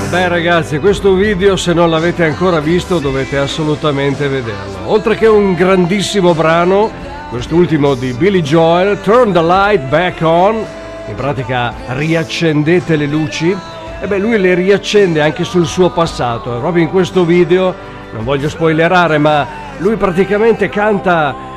Beh ragazzi, questo video se non l'avete ancora visto dovete assolutamente vederlo. Oltre che un grandissimo brano, quest'ultimo di Billy Joel, Turn the Light Back On, in pratica riaccendete le luci, e beh lui le riaccende anche sul suo passato, e proprio in questo video, non voglio spoilerare, ma lui praticamente canta